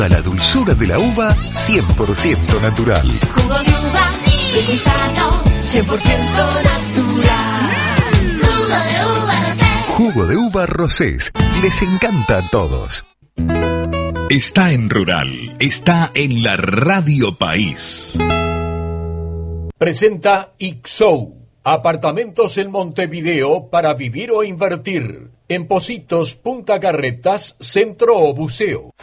La dulzura de la uva, 100% natural. Jugo de uva, rico y sano, 100% natural. Jugo de uva Rosés. Les encanta a todos. Está en Rural, está en la Radio País. Presenta Ixou, apartamentos en Montevideo para vivir o invertir. En Pocitos, Punta Carretas, Centro o Buceo.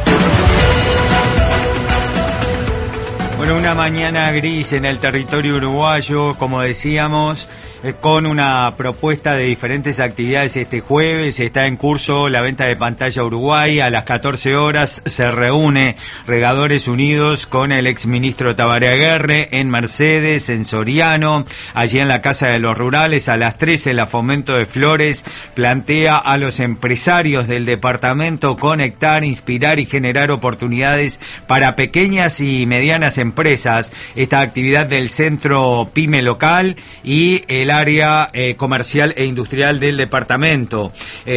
Bueno, una mañana gris en el territorio uruguayo, como decíamos, con una propuesta de diferentes actividades este jueves. Está en curso la venta de pantalla Uruguay. A las 14 horas se reúne Regadores Unidos con el exministro Tabaré Aguerre en Mercedes, en Soriano, allí en la Casa de los Rurales. A las 13 la Fomento de Flores plantea a los empresarios del departamento conectar, inspirar y generar oportunidades para pequeñas y medianas empresas. Esta actividad del Centro Pyme Local y el área comercial e industrial del departamento,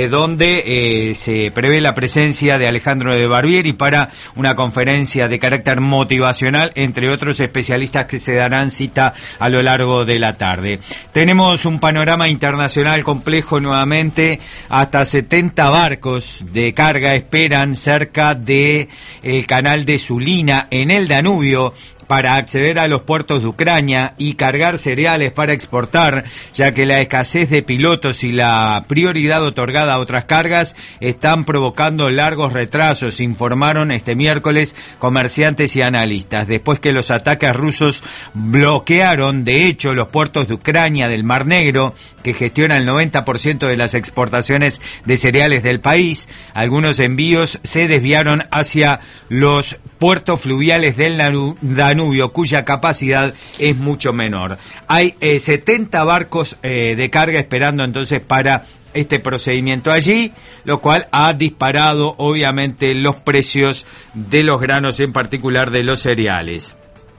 donde se prevé la presencia de Alejandro de Barbieri para una conferencia de carácter motivacional, entre otros especialistas que se darán cita a lo largo de la tarde. Tenemos un panorama internacional complejo nuevamente. Hasta 70 barcos de carga esperan cerca de el canal de Sulina en el Danubio para acceder a los puertos de Ucrania y cargar cereales para exportar, ya que la escasez de pilotos y la prioridad otorgada a otras cargas están provocando largos retrasos, informaron este miércoles comerciantes y analistas, después que los ataques rusos bloquearon, de hecho, los puertos de Ucrania del Mar Negro, que gestiona el 90% de las exportaciones de cereales del país. Algunos envíos se desviaron hacia los puertos fluviales del Danubio, cuya capacidad es mucho menor. Hay 70 barcos de carga esperando entonces para este procedimiento allí, lo cual ha disparado obviamente los precios de los granos, en particular de los cereales.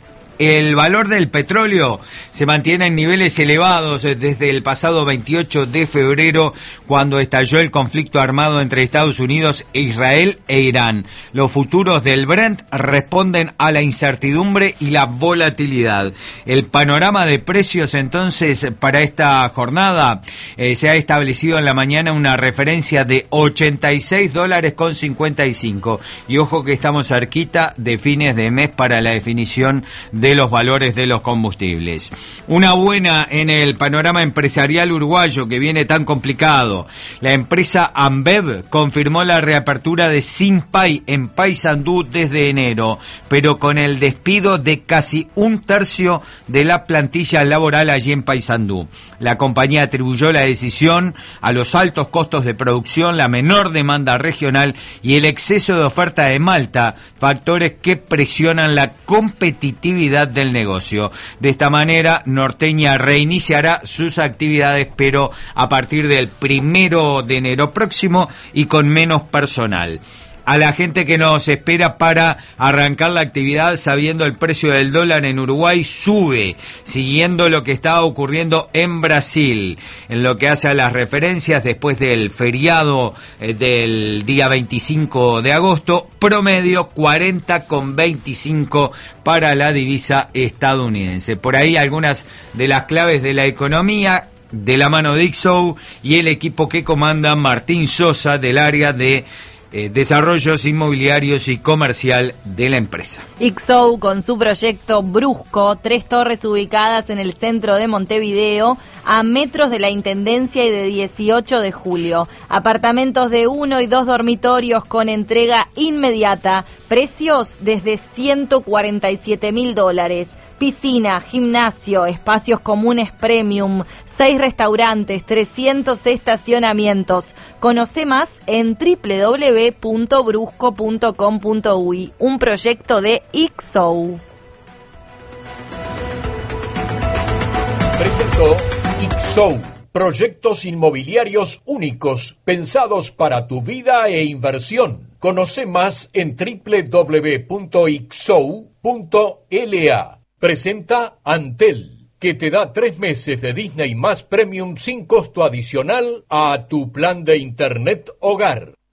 El valor del petróleo se mantiene en niveles elevados desde el pasado 28 de febrero, cuando estalló el conflicto armado entre Estados Unidos, Israel e Irán. Los futuros del Brent responden a la incertidumbre y la volatilidad. El panorama de precios entonces para esta jornada se ha establecido en la mañana una referencia de $86.55. Y ojo que estamos cerquita de fines de mes para la definición de los valores de los combustibles. Una buena en el panorama empresarial uruguayo que viene tan complicado. La empresa Ambev confirmó la reapertura de Simpay en Paysandú desde enero, pero con el despido de casi un tercio de la plantilla laboral allí en Paysandú. La compañía atribuyó la decisión a los altos costos de producción, la menor demanda regional y el exceso de oferta de malta, factores que presionan la competitividad del negocio. De esta manera, Norteña reiniciará sus actividades, pero a partir del 1 de enero próximo y con menos personal. A la gente que nos espera para arrancar la actividad, sabiendo el precio del dólar en Uruguay sube, siguiendo lo que estaba ocurriendo en Brasil. En lo que hace a las referencias, después del feriado del día 25 de agosto, promedio 40,25 para la divisa estadounidense. Por ahí algunas de las claves de la economía, de la mano de Ixou y el equipo que comanda Martín Sosa del área de desarrollos inmobiliarios y comercial de la empresa. Ixou con su proyecto Brusco, 3 torres ubicadas en el centro de Montevideo, a metros de la Intendencia y de 18 de julio. Apartamentos de 1 y 2 dormitorios con entrega inmediata. Precios desde $147.000. Piscina, gimnasio, espacios comunes premium, 6 restaurantes, 300 estacionamientos. Conoce más en www.brusco.com.uy, un proyecto de Ixou. Presentó Ixou, proyectos inmobiliarios únicos, pensados para tu vida e inversión. Conoce más en www.ixou.la. Presenta Antel, que te da 3 meses de Disney más Premium sin costo adicional a tu plan de Internet Hogar.